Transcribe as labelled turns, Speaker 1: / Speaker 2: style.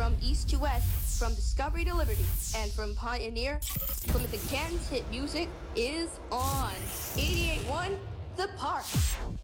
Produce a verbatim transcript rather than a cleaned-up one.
Speaker 1: From east to west, from Discovery to Liberty, and from Pioneer, Plymouth and Canton's hit music is on. eighty-eight point one, The Park.